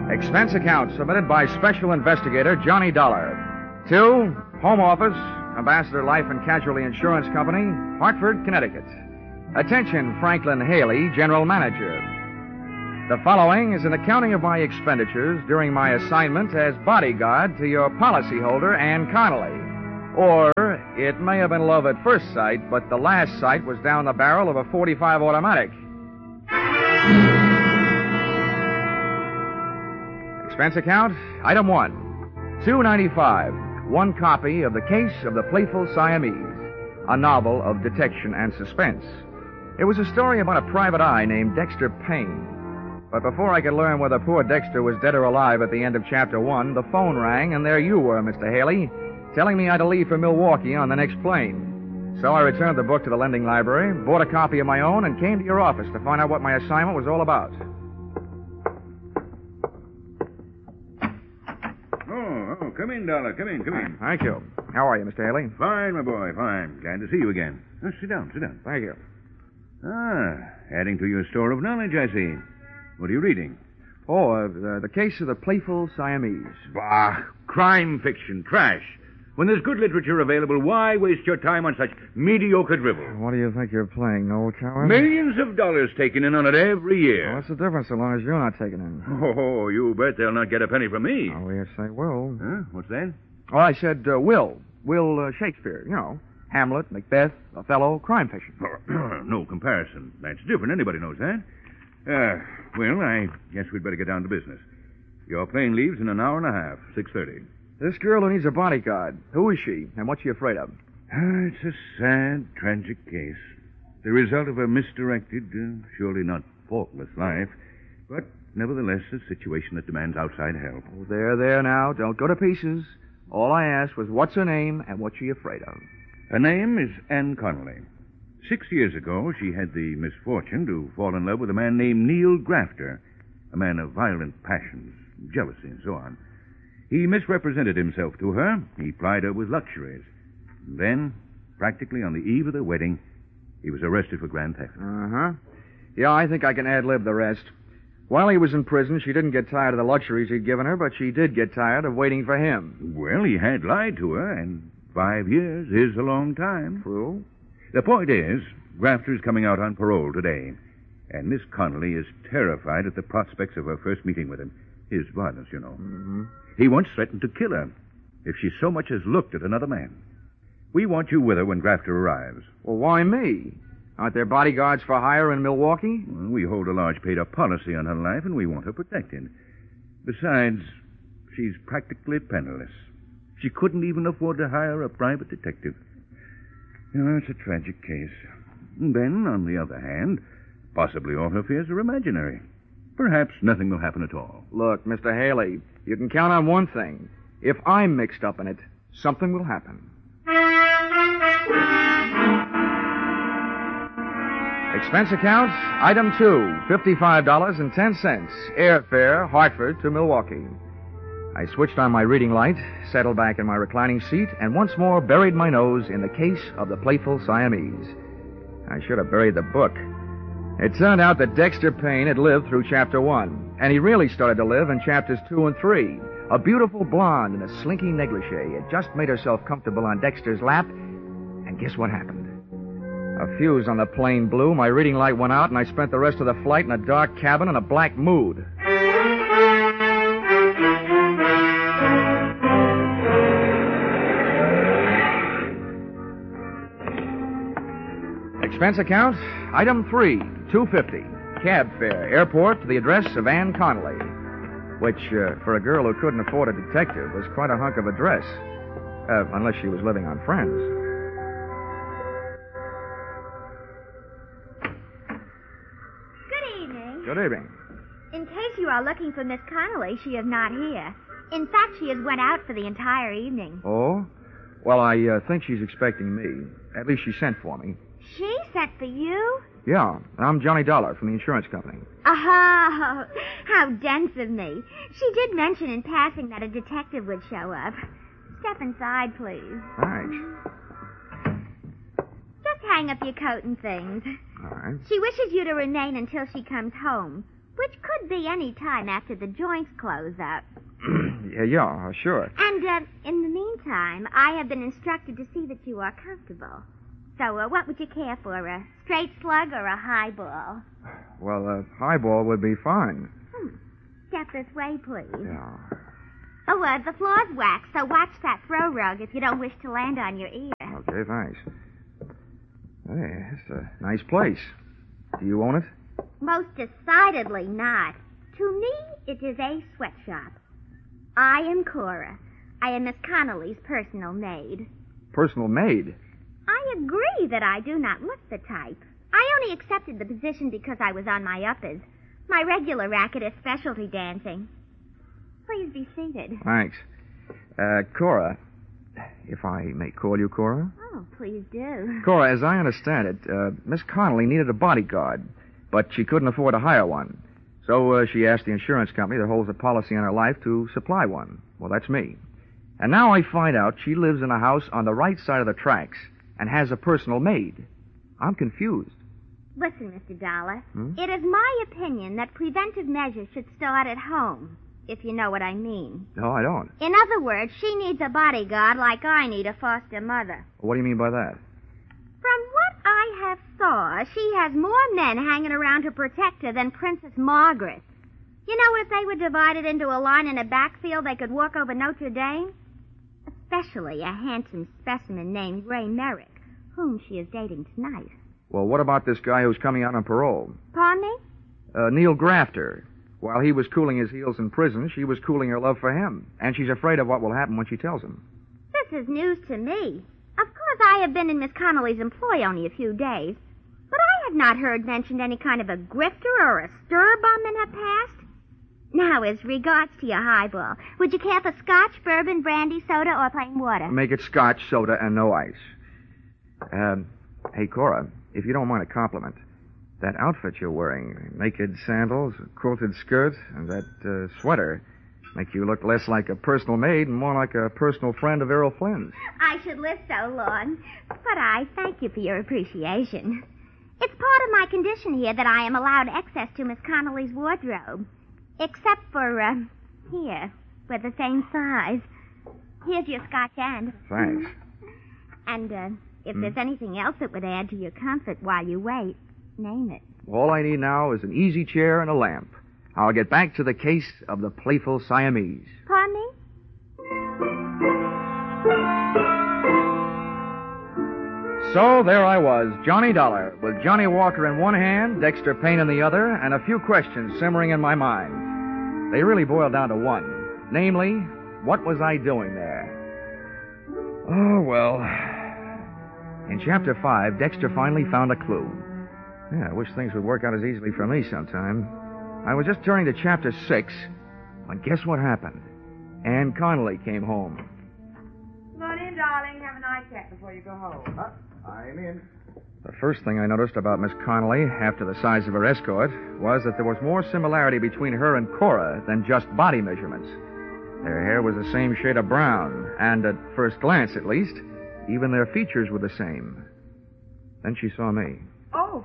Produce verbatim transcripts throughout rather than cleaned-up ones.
Expense account submitted by Special Investigator Johnny Dollar. To Home Office, Ambassador Life and Casualty Insurance Company, Hartford, Connecticut. Attention, Franklin Haley, General Manager. The following is an accounting of my expenditures during my assignment as bodyguard to your policyholder, Ann Connolly. Or it may have been love at first sight, but the last sight was down the barrel of a forty-five automatic. Expense account, item one. two ninety-five. One copy of The Case of the Playful Siamese, a novel of detection and suspense. It was a story about a private eye named Dexter Payne. But before I could learn whether poor Dexter was dead or alive at the end of chapter one, the phone rang, and there you were, Mister Haley, telling me I had to leave for Milwaukee on the next plane. So I returned the book to the lending library, bought a copy of my own, and came to your office to find out what my assignment was all about. Oh, oh, come in, Dollar. Come in, come in. Thank you. How are you, Mister Haley? Fine, my boy, fine. Glad to see you again. Oh, sit down, sit down. Thank you. Ah, adding to your store of knowledge, I see. What are you reading? Oh, uh, the, the Case of the Playful Siamese. Bah, crime fiction, trash. When there's good literature available, why waste your time on such mediocre drivel? What do you think you're playing, old coward? Millions of dollars taken in on it every year. Well, what's the difference so long as you're not taking in? Oh, you bet they'll not get a penny from me. Oh, yes, they will. Huh? What's that? Oh, I said uh, Will. Will uh, Shakespeare, you know. Hamlet, Macbeth, Othello, crime fiction. No comparison. That's different. Anybody knows that. Uh, well, I guess we'd better get down to business. Your plane leaves in an hour and a half, six thirty. This girl who needs a bodyguard, who is she, and what's she afraid of? Ah, it's a sad, tragic case. The result of a misdirected, uh, surely not faultless life, but nevertheless a situation that demands outside help. Oh, there, there now. Don't go to pieces. All I asked was what's her name and what's she afraid of. Her name is Ann Connolly. Six years ago, she had the misfortune to fall in love with a man named Neil Grafter, a man of violent passions, jealousy, and so on. He misrepresented himself to her. He plied her with luxuries. And then, practically on the eve of the wedding, he was arrested for grand theft. Uh-huh. Yeah, I think I can ad-lib the rest. While he was in prison, she didn't get tired of the luxuries he'd given her, but she did get tired of waiting for him. Well, he had lied to her, and five years is a long time. True. The point is, Grafter's coming out on parole today, and Miss Connolly is terrified at the prospects of her first meeting with him. His violence, you know. Mm-hmm. He once threatened to kill her if she so much as looked at another man. We want you with her when Grafter arrives. Well, why me? Aren't there bodyguards for hire in Milwaukee? Well, we hold a large paid-up policy on her life, and we want her protected. Besides, she's practically penniless. She couldn't even afford to hire a private detective. You know, it's a tragic case. And then, on the other hand, possibly all her fears are imaginary. Perhaps nothing will happen at all. Look, Mister Haley, you can count on one thing. If I'm mixed up in it, something will happen. Expense account, item two, fifty-five dollars and ten cents. Airfare, Hartford to Milwaukee. I switched on my reading light, settled back in my reclining seat, and once more buried my nose in the Case of the Playful Siamese. I should have buried the book. It turned out that Dexter Payne had lived through chapter one, and he really started to live in chapters two and three. A beautiful blonde in a slinky negligee had just made herself comfortable on Dexter's lap, and guess what happened? A fuse on the plane blew, my reading light went out, and I spent the rest of the flight in a dark cabin in a black mood. Expense account, item three, two fifty. Cab fare, airport to the address of Ann Connolly, which, uh, for a girl who couldn't afford a detective, was quite a hunk of a dress. Uh, unless she was living on Friends. Good evening. Good evening. In case you are looking for Miss Connolly, she is not here. In fact, she has went out for the entire evening. Oh? Well, I uh, think she's expecting me. At least she sent for me. She sent for you? Yeah, I'm Johnny Dollar from the insurance company. Oh, how dense of me. She did mention in passing that a detective would show up. Step inside, please. Thanks. Just hang up your coat and things. All right. She wishes you to remain until she comes home. which could be any time after the joints close up. yeah, yeah, sure. And uh, in the meantime, I have been instructed to see that you are comfortable. So uh, what would you care for, a straight slug or a highball? Well, a highball would be fine. Hmm. Step this way, please. Yeah. Oh, uh, the floor's waxed, so watch that throw rug if you don't wish to land on your ear. Okay, thanks. Hey, it's a nice place. Do you own it? Most decidedly not. To me, it is a sweatshop. I am Cora. I am Miss Connolly's personal maid. Personal maid? I agree that I do not look the type. I only accepted the position because I was on my uppers. My regular racket is specialty dancing. Please be seated. Thanks. Uh, Cora, if I may call you Cora? Oh, please do. Cora, as I understand it, uh, Miss Connolly needed a bodyguard, but she couldn't afford to hire one. So uh, she asked the insurance company that holds a policy on her life to supply one. Well, that's me. And now I find out she lives in a house on the right side of the tracks and has a personal maid. I'm confused. Listen, Mister Dollar. Hmm? It is my opinion that preventive measures should start at home, if you know what I mean. No, I don't. In other words, she needs a bodyguard like I need a foster mother. What do you mean by that? From what I have saw, she has more men hanging around to protect her than Princess Margaret. You know, if they were divided into a line in a backfield, they could walk over Notre Dame. Especially a handsome specimen named Ray Merrick, whom she is dating tonight. Well, what about this guy who's coming out on parole? Pardon me? Uh, Neil Grafter. While he was cooling his heels in prison, she was cooling her love for him. And she's afraid of what will happen when she tells him. This is news to me. Of course, I have been in Miss Connolly's employ only a few days. But I have not heard mentioned any kind of a grifter or a stir bum in her past. Now, as regards to your highball, would you care for scotch, bourbon, brandy, soda, or plain water? Make it scotch, soda, and no ice. Um, hey, Cora, if you don't mind a compliment, that outfit you're wearing, naked sandals, quilted skirt, and that uh, sweater, make you look less like a personal maid and more like a personal friend of Errol Flynn's. I should live so long, but I thank you for your appreciation. It's part of my condition here that I am allowed access to Miss Connolly's wardrobe. Except for, uh, here, we're the same size. Here's your scotch end. Thanks. And, uh, if Hmm? there's anything else that would add to your comfort while you wait, name it. All I need now is an easy chair and a lamp. I'll get back to the case of the playful Siamese. Pardon me? So there I was, Johnny Dollar, with Johnny Walker in one hand, Dexter Payne in the other, and a few questions simmering in my mind. They really boiled down to one. Namely, what was I doing there? Oh, well. In Chapter five, Dexter finally found a clue. Yeah, I wish things would work out as easily for me sometime. I was just turning to Chapter six, when guess what happened? Ann Connolly came home. Come on in, darling. Have a nice chat before you go home. Huh? I'm in. The first thing I noticed about Miss Connolly, after the size of her escort, was that there was more similarity between her and Cora than just body measurements. Their hair was the same shade of brown, and at first glance, at least, even their features were the same. Then she saw me. Oh.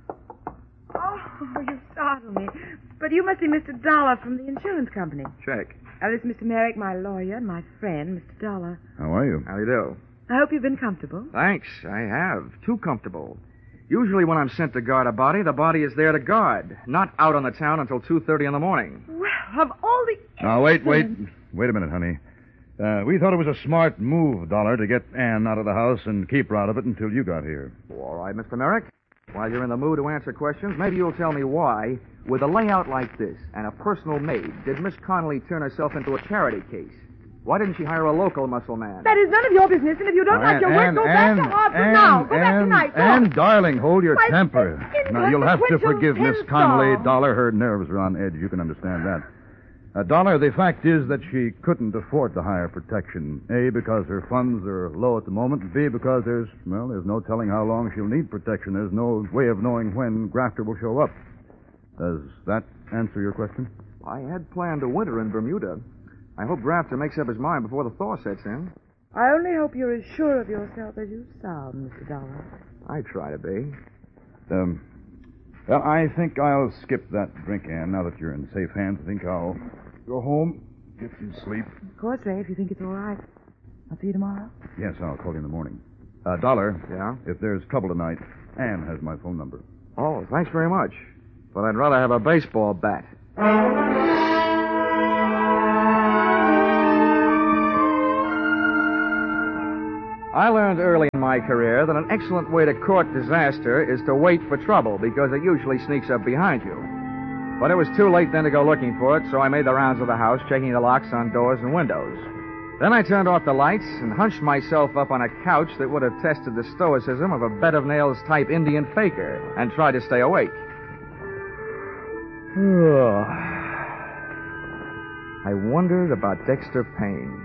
Oh, you startled me. But you must be Mister Dollar from the insurance company. Check. Uh, this is Mister Merrick, my lawyer, and my friend, Mister Dollar. How are you? How do you do? I hope you've been comfortable. Thanks, I have. Too comfortable. Usually when I'm sent to guard a body, the body is there to guard, not out on the town until two thirty in the morning. Well, of all the... Now, wait, wait. Wait a minute, honey. Uh, we thought it was a smart move, Dollar, to get Ann out of the house and keep her out of it until you got here. All right, Mister Merrick. While you're in the mood to answer questions, maybe you'll tell me why, with a layout like this and a personal maid, did Miss Connolly turn herself into a charity case? Why didn't she hire a local muscle man? That is none of your business, and if you don't like your work, Ann, go Ann, back to Hartford Ann, now. Go back Ann, tonight. Go. Ann, darling, hold your My temper. skin Now, you'll have to consequential forgive Miss tinsel. Connolly, Dollar. Her nerves are on edge. You can understand that. Uh, Dollar, the fact is that she couldn't afford to hire protection. A, because her funds are low at the moment. And B, because there's, well, there's no telling how long she'll need protection. There's no way of knowing when Grafter will show up. Does that answer your question? I had planned a winter in Bermuda. I hope Grafter makes up his mind before the thaw sets in. I only hope you're as sure of yourself as you sound, Mister Dollar. I try to be. Um, Well, I think I'll skip that drink, Ann. Now that you're in safe hands, I think I'll go home, get some sleep. Of course, Ray, if you think it's all right. I'll see you tomorrow. Yes, I'll call you in the morning. Uh, Dollar. Yeah? If there's trouble tonight, Ann has my phone number. Oh, thanks very much. But I'd rather have a baseball bat. I learned early in my career that an excellent way to court disaster is to wait for trouble because it usually sneaks up behind you. But it was too late then to go looking for it, so I made the rounds of the house, checking the locks on doors and windows. Then I turned off the lights and hunched myself up on a couch that would have tested the stoicism of a bed-of-nails type Indian faker and tried to stay awake. I wondered about Dexter Payne.